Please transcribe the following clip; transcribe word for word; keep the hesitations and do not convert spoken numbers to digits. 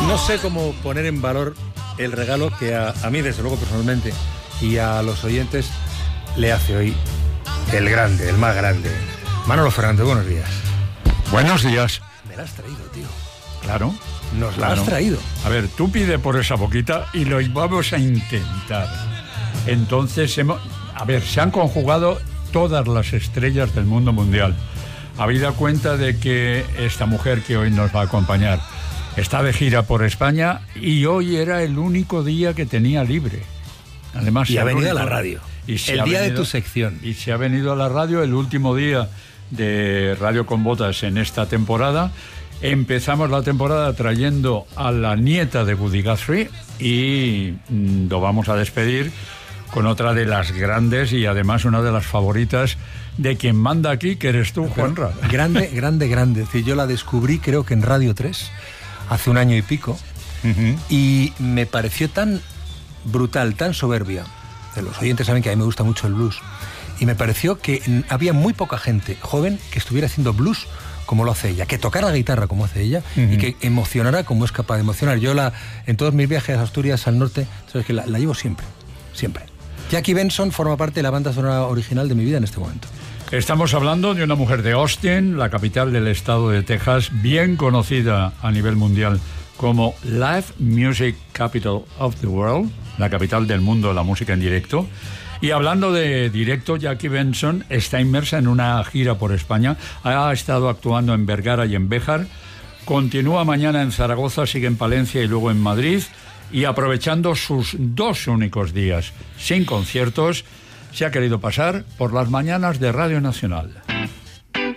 No sé cómo poner en valor el regalo que a, a mí, desde luego, personalmente, y a los oyentes le hace hoy el grande, el más grande. Manolo Fernández, buenos días. Buenos días. Me la has traído, tío. Claro. Nos la claro. has traído. A ver, tú pide por esa boquita y lo vamos a intentar. Entonces, hemos, a ver, se han conjugado todas las estrellas del mundo mundial. Habida cuenta de que esta mujer que hoy nos va a acompañar está de gira por España y hoy era el único día que tenía libre. Además, y ha venido único, a la radio. Y el día venido, de tu sección. Y se ha venido a la radio el último día de Radio con Botas en esta temporada. Empezamos la temporada trayendo a la nieta de Woody Guthrie y mm, lo vamos a despedir con otra de las grandes y además una de las favoritas de quien manda aquí, que eres tú, Juanra. Grande, grande, grande. Es decir, yo la descubrí creo que en Radio tres, hace un año y pico, uh-huh. y me pareció tan brutal, tan soberbia. Los oyentes saben que a mí me gusta mucho el blues. Y me pareció que había muy poca gente joven que estuviera haciendo blues como lo hace ella, que tocara la guitarra como hace ella, uh-huh. y que emocionara como es capaz de emocionar. Yo la, en todos mis viajes a Asturias, al norte, sabes que la, la llevo siempre, siempre. Jackie Benson forma parte de la banda sonora original de mi vida en este momento. Estamos hablando de una mujer de Austin, la capital del estado de Texas, bien conocida a nivel mundial como Live Music Capital of the World, la capital del mundo de la música en directo. Y hablando de directo, Jackie Benson está inmersa en una gira por España. Ha estado actuando en Vergara y en Béjar. Continúa mañana en Zaragoza, sigue en Palencia y luego en Madrid. Y aprovechando sus dos únicos días sin conciertos, se ha querido pasar por las mañanas de Radio Nacional.